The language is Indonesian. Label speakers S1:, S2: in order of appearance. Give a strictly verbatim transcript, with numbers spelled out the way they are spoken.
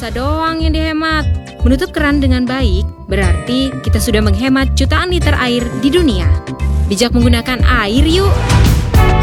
S1: pulsa doang yang dihemat. Menutup keran dengan baik berarti kita sudah menghemat jutaan liter air di dunia. Bijak menggunakan air yuk!